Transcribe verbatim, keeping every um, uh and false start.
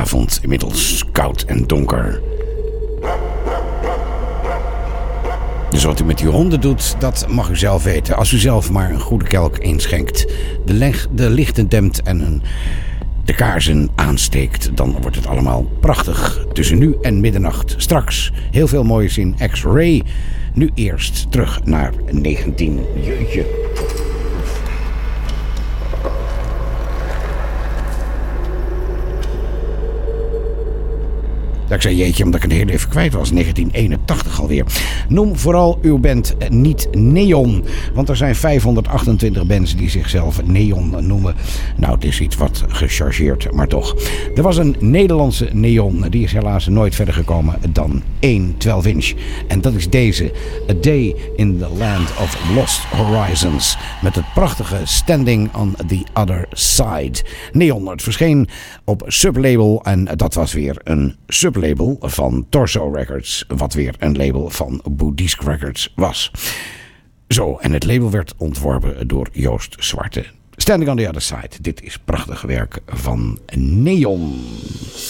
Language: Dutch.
avond, inmiddels koud en donker. Dus wat u met die honden doet, dat mag u zelf weten. Als u zelf maar een goede kelk inschenkt, de, leg, de lichten dempt en een, de kaarsen aansteekt, dan wordt het allemaal prachtig. Tussen nu en middernacht. Straks heel veel moois in X-Ray. Nu eerst terug naar negentien. Jeetje. Dat ik zei jeetje, omdat ik het heel even kwijt was. negentien eenentachtig alweer. Noem vooral uw band niet Neon. Want er zijn vijfhonderdachtentwintig bands die zichzelf Neon noemen. Nou, het is iets wat gechargeerd, maar toch. Er was een Nederlandse Neon. Die is helaas nooit verder gekomen dan één twaalf inch. En dat is deze. A Day in the Land of Lost Horizons. Met het prachtige Standing on the Other Side. Neon, het verscheen op sublabel. En dat was weer een sublabel. Label van Torso Records, wat weer een label van Boeddhisk Records was. Zo, en het label werd ontworpen door Joost Zwarte. Standing on the Other Side. Dit is prachtig werk van Neon.